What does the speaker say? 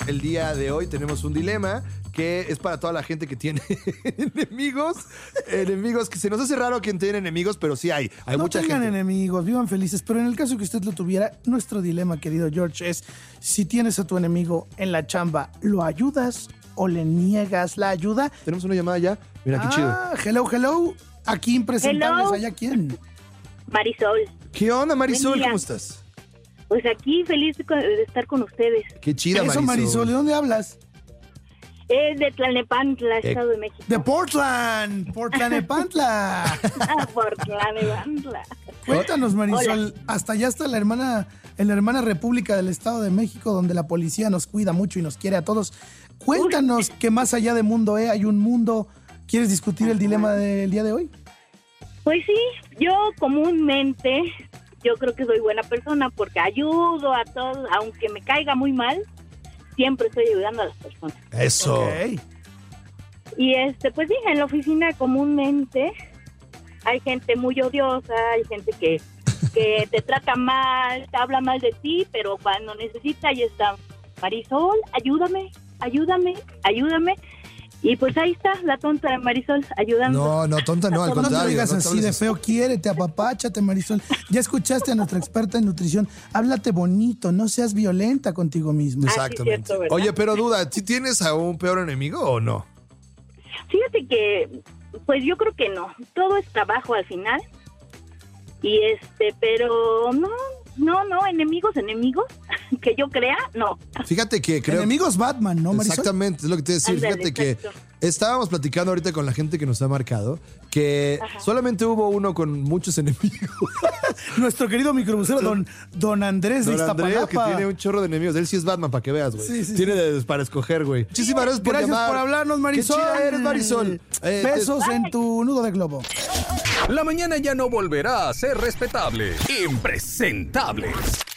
El día de hoy tenemos un dilema que es para toda la gente que tiene enemigos. Enemigos que se nos hace raro quien tiene enemigos, pero sí hay mucha gente. No tengan enemigos, vivan felices. Pero en el caso que usted lo tuviera, nuestro dilema, querido George, es si tienes a tu enemigo en la chamba, ¿lo ayudas o le niegas la ayuda? Tenemos una llamada ya. Mira, qué chido. Hello. Aquí impresentables. Hello. ¿Allá quién? Marisol. ¿Qué onda, Marisol? Buen día. ¿Cómo estás? Pues aquí feliz de estar con ustedes. Qué chida, Eso, Marisol. ¿De dónde hablas? Es de Tlalnepantla, Estado de México. De Portland. Portlanepantla. Por Tlalnepantla. Cuéntanos, Marisol. Hola. Hasta allá está en la hermana República del Estado de México, donde la policía nos cuida mucho y nos quiere a todos. Cuéntanos que más allá de mundo hay un mundo. ¿Quieres discutir el dilema del día de hoy? Pues sí, yo comúnmente, yo creo que soy buena persona porque ayudo a todos, aunque me caiga muy mal, siempre estoy ayudando a las personas. Eso. Ok. Y pues sí, en la oficina comúnmente hay gente muy odiosa, hay gente que te trata mal, te habla mal de ti, pero cuando necesita ahí está Marisol, ayúdame. Y pues ahí está la tonta de Marisol ayudando. No, tonta no, al No contrario. te digas no te así hables de feo, quiérete, apapáchate, Marisol. Ya escuchaste a nuestra experta en nutrición. Háblate bonito, no seas violenta contigo mismo. Exactamente. cierto, ¿verdad? Oye, pero duda, ¿sí tienes a un peor enemigo o no? Fíjate que, pues yo creo que no. Todo es trabajo al final. Y pero no, enemigos, que yo crea, no. Fíjate que creo... Enemigos Batman, ¿no, Marisol? Exactamente, es lo que te iba a decir. Ándale, Fíjate que exacto. estábamos platicando ahorita con la gente que nos ha marcado que solamente hubo uno con muchos enemigos. Nuestro querido microbusero, don Andrés de Don Andrés, Iztapalapa. que tiene un chorro de enemigos. Él sí es Batman, para que veas, güey. Sí. Tiene para escoger, güey. Muchísimas gracias por Gracias llamar. por hablarnos, Marisol. Qué chida eres, Marisol. Besos en tu nudo de globo. La mañana ya no volverá a ser respetable. Impresentables.